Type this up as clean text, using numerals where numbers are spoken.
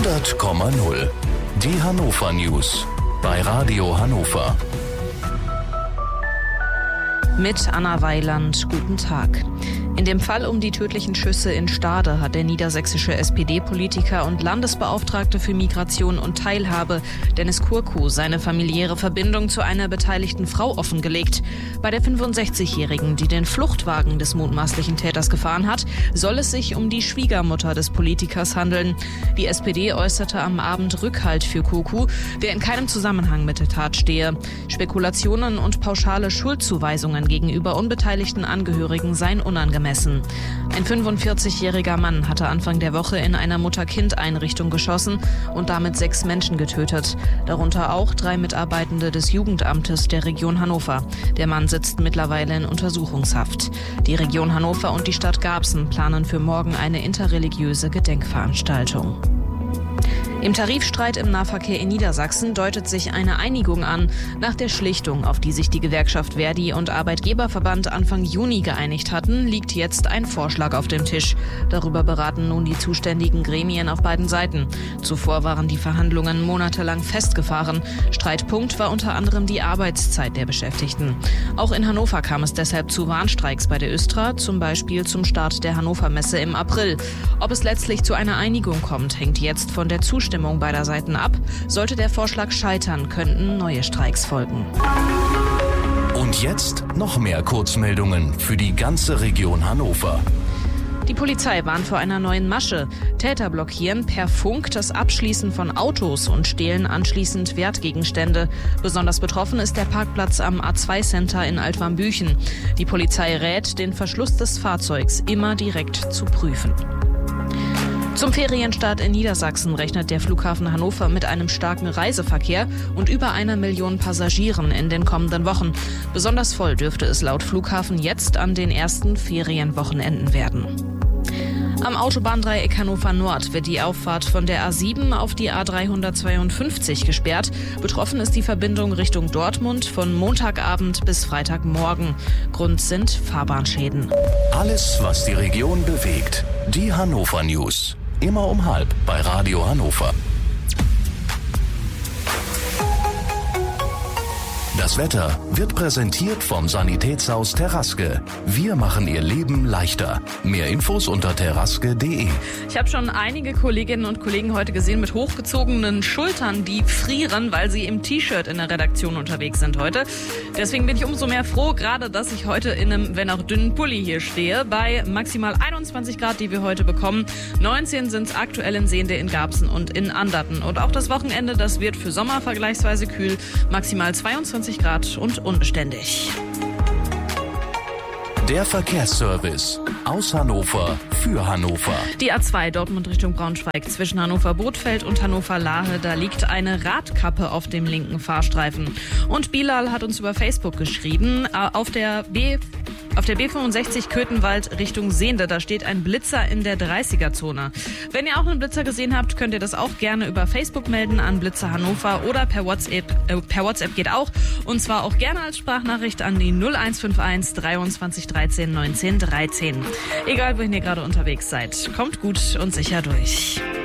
100,0. Die Hannover News bei Radio Hannover. Mit Anna Weiland, guten Tag. In dem Fall um die tödlichen Schüsse in Stade hat der niedersächsische SPD-Politiker und Landesbeauftragte für Migration und Teilhabe, Dennis Kurku, seine familiäre Verbindung zu einer beteiligten Frau offengelegt. Bei der 65-Jährigen, die den Fluchtwagen des mutmaßlichen Täters gefahren hat, soll es sich um die Schwiegermutter des Politikers handeln. Die SPD äußerte am Abend Rückhalt für Kurku, der in keinem Zusammenhang mit der Tat stehe. Spekulationen und pauschale Schuldzuweisungen gegenüber unbeteiligten Angehörigen seien unangemessen. Ein 45-jähriger Mann hatte Anfang der Woche in einer Mutter-Kind-Einrichtung geschossen und damit 6 Menschen getötet, darunter auch 3 Mitarbeitende des Jugendamtes der Region Hannover. Der Mann sitzt mittlerweile in Untersuchungshaft. Die Region Hannover und die Stadt Garbsen planen für morgen eine interreligiöse Gedenkveranstaltung. Im Tarifstreit im Nahverkehr in Niedersachsen deutet sich eine Einigung an. Nach der Schlichtung, auf die sich die Gewerkschaft Verdi und Arbeitgeberverband Anfang Juni geeinigt hatten, liegt jetzt ein Vorschlag auf dem Tisch. Darüber beraten nun die zuständigen Gremien auf beiden Seiten. Zuvor waren die Verhandlungen monatelang festgefahren. Streitpunkt war unter anderem die Arbeitszeit der Beschäftigten. Auch in Hannover kam es deshalb zu Warnstreiks bei der Östra, zum Beispiel zum Start der Hannover Messe im April. Ob es letztlich zu einer Einigung kommt, hängt jetzt von der Zustimmung beider Seiten ab. Sollte der Vorschlag scheitern, könnten neue Streiks folgen. Und jetzt noch mehr Kurzmeldungen für die ganze Region Hannover. Die Polizei warnt vor einer neuen Masche. Täter blockieren per Funk das Abschließen von Autos und stehlen anschließend Wertgegenstände. Besonders betroffen ist der Parkplatz am A2-Center in Altwarmbüchen. Die Polizei rät, den Verschluss des Fahrzeugs immer direkt zu prüfen. Zum Ferienstart in Niedersachsen rechnet der Flughafen Hannover mit einem starken Reiseverkehr und über 1 Million Passagieren in den kommenden Wochen. Besonders voll dürfte es laut Flughafen jetzt an den ersten Ferienwochenenden werden. Am Autobahndreieck Hannover Nord wird die Auffahrt von der A7 auf die A352 gesperrt. Betroffen ist die Verbindung Richtung Dortmund von Montagabend bis Freitagmorgen. Grund sind Fahrbahnschäden. Alles, was die Region bewegt. Die Hannover News. Immer um 12:30 bei Radio Hannover. Das Wetter wird präsentiert vom Sanitätshaus Teraske. Wir machen Ihr Leben leichter. Mehr Infos unter teraske.de. Ich habe schon einige Kolleginnen und Kollegen heute gesehen mit hochgezogenen Schultern, die frieren, weil sie im T-Shirt in der Redaktion unterwegs sind heute. Deswegen bin ich umso mehr froh, gerade dass ich heute in einem, wenn auch dünnen Pulli hier stehe. Bei maximal 21 Grad, die wir heute bekommen. 19 sind es aktuell in Sehnde, in Garbsen und in Anderten. Und auch das Wochenende, das wird für Sommer vergleichsweise kühl. Maximal 22 Grad und unbeständig. Der Verkehrsservice aus Hannover für Hannover. Die A2 Dortmund Richtung Braunschweig zwischen Hannover-Bothfeld und Hannover-Lahe, da liegt eine Radkappe auf dem linken Fahrstreifen. Und Bilal hat uns über Facebook geschrieben, auf der B65 Köthenwald Richtung Sehnde, da steht ein Blitzer in der 30er-Zone. Wenn ihr auch einen Blitzer gesehen habt, könnt ihr das auch gerne über Facebook melden an Blitzer Hannover oder per WhatsApp geht auch. Und zwar auch gerne als Sprachnachricht an die 0151 23 13 19 13. Egal, wohin ihr gerade unterwegs seid, kommt gut und sicher durch.